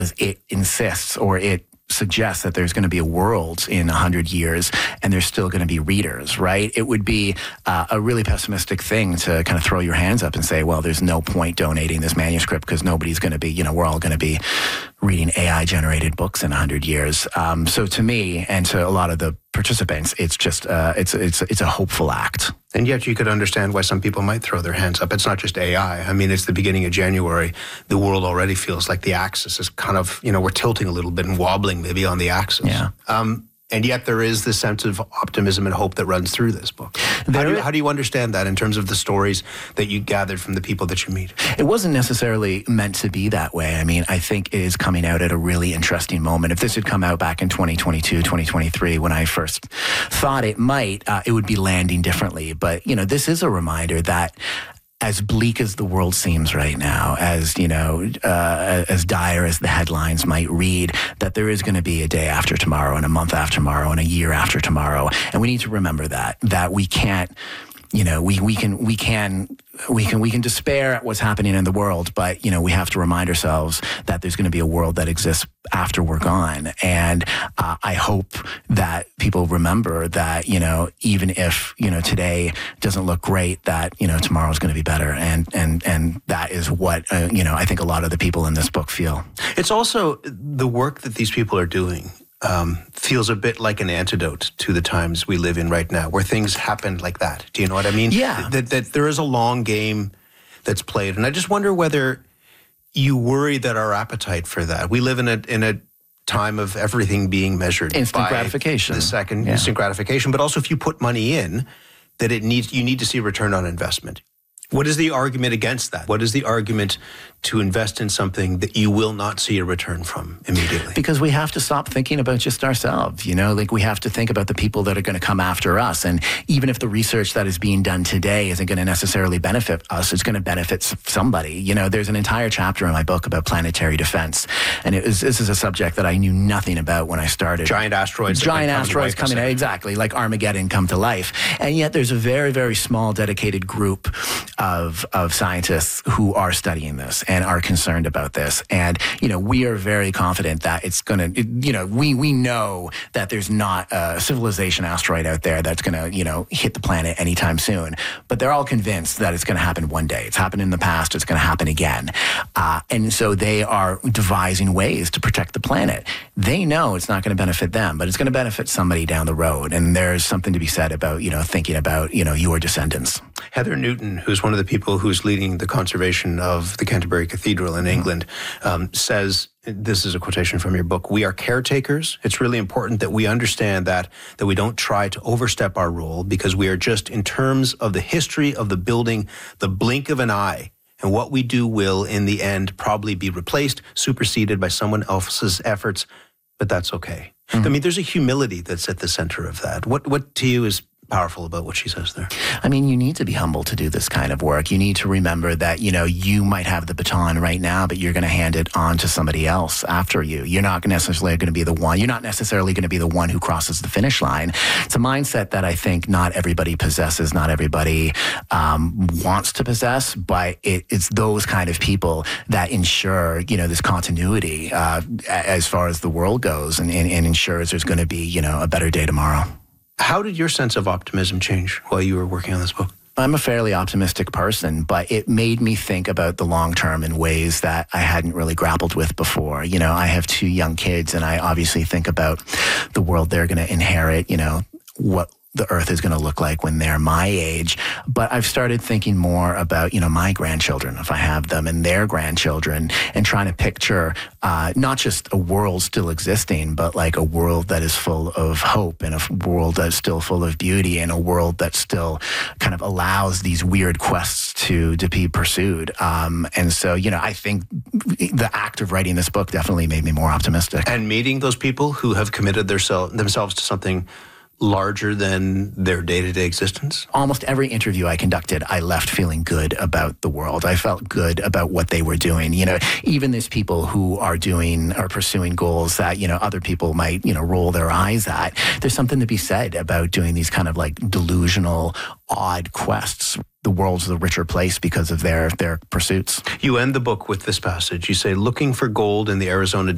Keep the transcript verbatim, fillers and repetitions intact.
it insists or it suggests that there's going to be a world in one hundred years and there's still going to be readers, right? It would be uh, a really pessimistic thing to kind of throw your hands up and say, well, there's no point donating this manuscript because nobody's going to be, you know, we're all going to be reading A I-generated books in one hundred years. Um, so to me and to a lot of the participants, it's just, uh, it's, it's, it's a hopeful act. And yet you could understand why some people might throw their hands up. It's not just A I. I mean, it's the beginning of January. The world already feels like the axis is kind of, you know, we're tilting a little bit and wobbling maybe on the axis. Yeah. Um, and yet there is this sense of optimism and hope that runs through this book. How do, you, how do you understand that in terms of the stories that you gathered from the people that you meet? It wasn't necessarily meant to be that way. I mean, I think it is coming out at a really interesting moment. If this had come out back in twenty twenty-two, twenty twenty-three, when I first thought it might, uh, it would be landing differently. But, you know, this is a reminder that as bleak as the world seems right now, as, you know, uh, as dire as the headlines might read, that there is going to be a day after tomorrow and a month after tomorrow and a year after tomorrow. And we need to remember that, that we can't, you know, we, we can, we can, we can, we can despair at what's happening in the world, but, you know, we have to remind ourselves that there's going to be a world that exists after we're gone. And uh, I hope that people remember that, you know, even if, you know, today doesn't look great, that, you know, tomorrow is going to be better. And, and, and that is what, uh, you know, I think a lot of the people in this book feel. It's also the work that these people are doing. Um, feels a bit like an antidote to the times we live in right now, where things happen like that. Do you know what I mean? Yeah. That, that there is a long game that's played. And I just wonder whether you worry that our appetite for that, we live in a in a time of everything being measured instant by gratification. The second, yeah. instant gratification. But also if you put money in, that it needs, you need to see a return on investment. What is the argument against that? What is the argument to invest in something that you will not see a return from immediately? Because we have to stop thinking about just ourselves, you know, like we have to think about the people that are going to come after us. And even if the research that is being done today isn't going to necessarily benefit us, it's going to benefit somebody. You know, there's an entire chapter in my book about planetary defense. And it was, this is a subject that I knew nothing about when I started. Giant asteroids. Giant asteroids coming out, exactly, like Armageddon come to life. And yet there's a very, very small dedicated group of, of scientists who are studying this and are concerned about this. And, you know, we are very confident that it's going to, you know, we, we know that there's not a civilization asteroid out there that's going to, you know, hit the planet anytime soon. But they're all convinced that it's going to happen one day. It's happened in the past. It's going to happen again. Uh, and so they are devising ways to protect the planet. They know it's not going to benefit them, but it's going to benefit somebody down the road. And there's something to be said about, you know, thinking about, you know, your descendants. Heather Newton, who's one of the people who's leading the conservation of the Canterbury Cathedral in England, um, says, this is a quotation from your book, "We are caretakers. It's really important that we understand that, that we don't try to overstep our role because we are just, in terms of the history of the building, the blink of an eye. And what we do will, in the end, probably be replaced, superseded by someone else's efforts, but that's okay." Mm-hmm. I mean, there's a humility that's at the center of that. What, what to you is powerful about what she says there? I mean, you need to be humble to do this kind of work. You need to remember that, you know, you might have the baton right now, but you're going to hand it on to somebody else after you. You're not necessarily going to be the one. You're not necessarily going to be the one who crosses the finish line. It's a mindset that I think not everybody possesses, not everybody um, wants to possess, but it, it's those kind of people that ensure, you know, this continuity uh, as far as the world goes and, and, and ensures there's going to be, you know, a better day tomorrow. How did your sense of optimism change while you were working on this book? I'm a fairly optimistic person, but it made me think about the long term in ways that I hadn't really grappled with before. You know, I have two young kids, and I obviously think about the world they're going to inherit, you know, what the earth is going to look like when they're my age. But I've started thinking more about, you know, my grandchildren, if I have them, and their grandchildren, and trying to picture uh, not just a world still existing, but like a world that is full of hope and a world that's still full of beauty and a world that still kind of allows these weird quests to, to be pursued. Um, and so, you know, I think the act of writing this book definitely made me more optimistic. And meeting those people who have committed their self, themselves to something larger than their day-to-day existence? Almost every interview I conducted, I left feeling good about the world. I felt good about what they were doing. You know, even these people who are doing or pursuing goals that, you know, other people might, you know, roll their eyes at. There's something to be said about doing these kind of like delusional, odd quests. The world's a richer place because of their, their pursuits. You end the book with this passage. You say, "Looking for gold in the Arizona